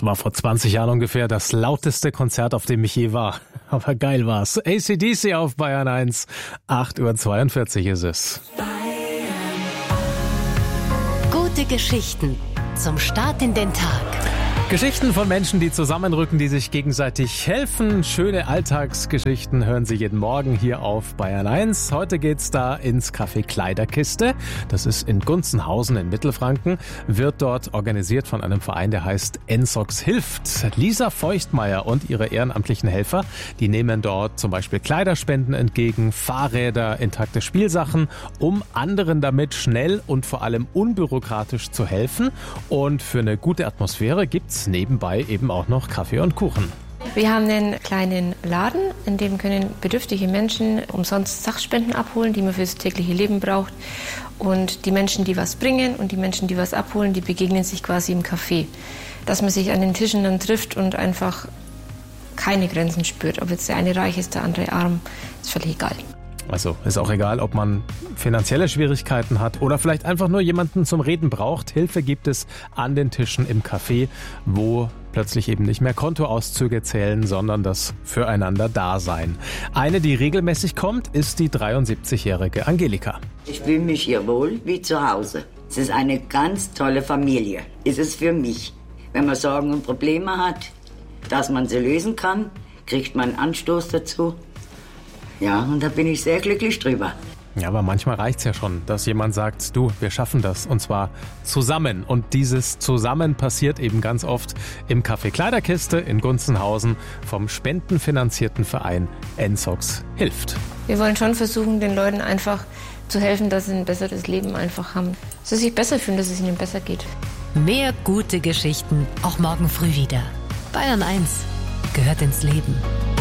war vor 20 Jahren ungefähr das lauteste Konzert, auf dem ich je war. Aber geil war's. AC/DC auf Bayern 1. 8:42 Uhr ist es. Gute Geschichten zum Start in den Tag. Geschichten von Menschen, die zusammenrücken, die sich gegenseitig helfen. Schöne Alltagsgeschichten hören Sie jeden Morgen hier auf Bayern 1. Heute geht's da ins Café Kleiderkiste. Das ist in Gunzenhausen in Mittelfranken. Wird dort organisiert von einem Verein, der heißt NSOX hilft. Lisa Feuchtmeier und ihre ehrenamtlichen Helfer, die nehmen dort zum Beispiel Kleiderspenden entgegen, Fahrräder, intakte Spielsachen, um anderen damit schnell und vor allem unbürokratisch zu helfen. Und für eine gute Atmosphäre gibt's nebenbei eben auch noch Kaffee und Kuchen. Wir haben einen kleinen Laden, in dem können bedürftige Menschen umsonst Sachspenden abholen, die man fürs tägliche Leben braucht. Und die Menschen, die was bringen und die Menschen, die was abholen, die begegnen sich quasi im Café. Dass man sich an den Tischen dann trifft und einfach keine Grenzen spürt. Ob jetzt der eine reich ist, der andere arm, ist völlig egal. Also ist auch egal, ob man finanzielle Schwierigkeiten hat oder vielleicht einfach nur jemanden zum Reden braucht. Hilfe gibt es an den Tischen im Café, wo plötzlich eben nicht mehr Kontoauszüge zählen, sondern das Füreinander-Dasein. Eine, die regelmäßig kommt, ist die 73-jährige Angelika. Ich fühle mich hier wohl wie zu Hause. Es ist eine ganz tolle Familie. Ist es für mich. Wenn man Sorgen und Probleme hat, dass man sie lösen kann, kriegt man einen Anstoß dazu. Ja, und da bin ich sehr glücklich drüber. Ja, aber manchmal reicht's ja schon, dass jemand sagt, du, wir schaffen das, und zwar zusammen. Und dieses Zusammen passiert eben ganz oft im Café Kleiderkiste in Gunzenhausen vom spendenfinanzierten Verein NSOX hilft. Wir wollen schon versuchen, den Leuten einfach zu helfen, dass sie ein besseres Leben einfach haben. Dass sie sich besser fühlen, dass es ihnen besser geht. Mehr gute Geschichten, auch morgen früh wieder. Bayern 1 gehört ins Leben.